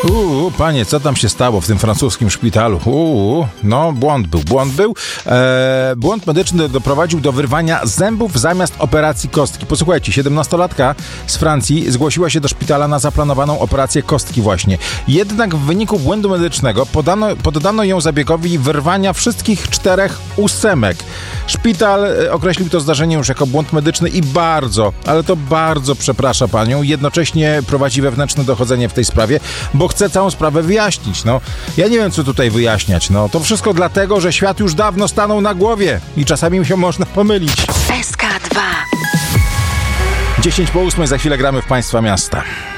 Panie, co tam się stało w tym francuskim szpitalu? No, błąd był. Błąd medyczny doprowadził do wyrwania zębów zamiast operacji kostki. Posłuchajcie, 17-latka z Francji zgłosiła się do szpitala na zaplanowaną operację kostki właśnie. Jednak w wyniku błędu medycznego poddano ją zabiegowi wyrwania wszystkich 4 ósemek. Szpital określił to zdarzenie już jako błąd medyczny i bardzo przeprasza panią. Jednocześnie prowadzi wewnętrzne dochodzenie w tej sprawie, bo chce całą sprawę wyjaśnić. No, ja nie wiem, co tutaj wyjaśniać. No, to wszystko dlatego, że świat już dawno stanął na głowie i czasami się można pomylić. SK2 10 po 8, za chwilę gramy w Państwa Miasta.